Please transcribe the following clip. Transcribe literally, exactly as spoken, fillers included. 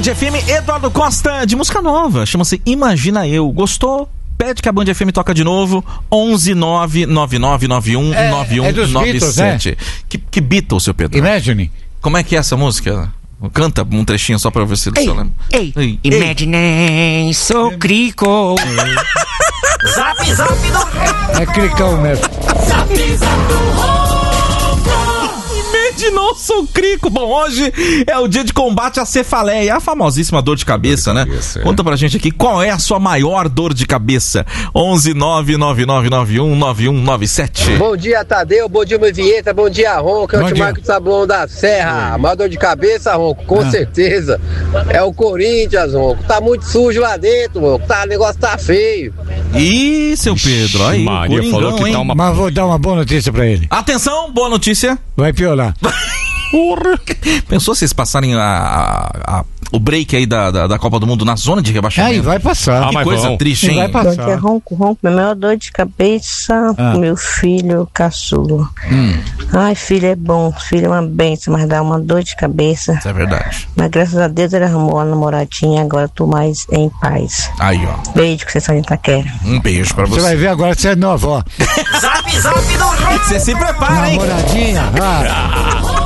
F M, Eduardo Costa, de música nova, chama-se Imagina Eu. Gostou? Pede que a Band F M toca de novo. onze nove nove nove nove um nove um nove sete. Que, que Beatles, seu Pedro? Imagine. Como é que é essa música? Canta um trechinho só pra ver se você lembra. Ei, ei, Imagine, sou crico. Zap, zap do É cricão mesmo. Zap, zap do ronco. Imaginou, sou crico. Bom, hoje é o dia de combate à cefaleia, a famosíssima dor de cabeça, dor de cabeça, né? É. Conta pra gente aqui qual é a sua maior dor de cabeça. onze nove nove nove nove um nove um nove sete. Bom dia, Tadeu. Bom dia, Vieta. Bom dia, Ronco. É o Timarco de Sabuão da Serra. A maior dor de cabeça, Ronco, com ah. certeza. É o Corinthians, Ronco. Tá muito sujo lá dentro, Ronco. Tá, o negócio tá feio. Ih, seu Pedro, aí, Maria Coringão, falou que hein? tá uma... Mas vou dar uma boa notícia pra ele. Atenção, boa notícia. Vai piorar. Porra. Pensou vocês passarem a, a, a, o break aí da, da, da Copa do Mundo na zona de rebaixamento? Aí vai passar. Que Ah, coisa bom. triste, hein? Vai Bom passar. dia, Ronco, Ronco. Minha maior dor de cabeça, Ah. meu filho caçulo. Hum, Ai, filho é bom, filho é uma bênção, mas dá uma dor de cabeça. isso é verdade. Mas graças a Deus ele arrumou uma namoradinha, agora tô mais em paz. Aí, ó. Beijo que vocês são de Itaquera. Um beijo pra Você você. vai ver agora que você é nova, ó. Zap, zap do ronco. Você se prepara, hein? Namoradinha. Ah.